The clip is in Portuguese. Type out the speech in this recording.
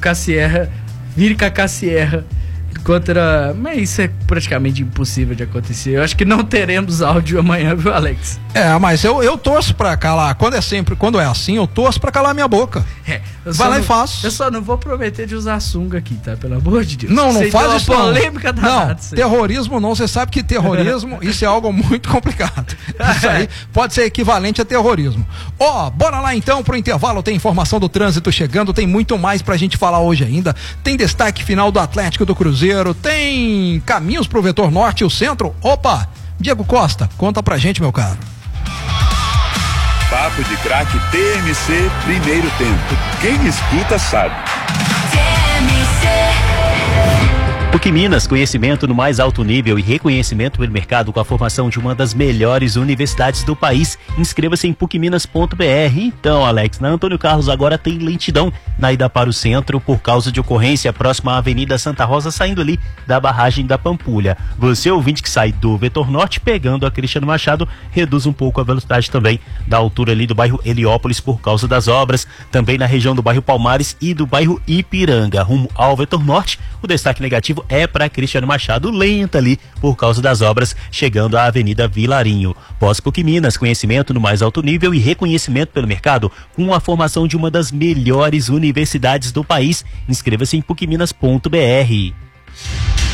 Cassierra, vire Cacá Sierra contra... Mas isso é praticamente impossível de acontecer. Eu acho que não teremos áudio amanhã, viu, Alex? Mas eu torço pra calar. Quando é assim, eu torço pra calar minha boca. Vai lá e faço. Eu só não vou prometer de usar sunga aqui, tá? Pelo amor de Deus. Não faz isso, polêmica não. Não, terrorismo não. Você sabe que terrorismo, isso é algo muito complicado. Isso aí pode ser equivalente a terrorismo. Bora lá então pro intervalo. Tem informação do trânsito chegando, tem muito mais pra gente falar hoje ainda. Tem destaque final do Atlético do Cruzeiro, tem caminhos pro Vetor Norte e o Centro. Diego Costa, conta pra gente, meu caro. Papo de Craque TMC, primeiro tempo. Quem escuta sabe. PUC Minas, conhecimento no mais alto nível e reconhecimento pelo mercado com a formação de uma das melhores universidades do país. Inscreva-se em pucminas.br. Então, Alex, na Antônio Carlos agora tem lentidão na ida para o centro por causa de ocorrência próxima à Avenida Santa Rosa, saindo ali da barragem da Pampulha. Você, ouvinte que sai do Vetor Norte, pegando a Cristiano Machado, reduz um pouco a velocidade também da altura ali do bairro Heliópolis por causa das obras. Também na região do bairro Palmares e do bairro Ipiranga. Rumo ao Vetor Norte, o destaque negativo é para Cristiano Machado, lenta ali por causa das obras, chegando à Avenida Vilarinho. Pós-PUC Minas, conhecimento no mais alto nível e reconhecimento pelo mercado com a formação de uma das melhores universidades do país. Inscreva-se em pucminas.br.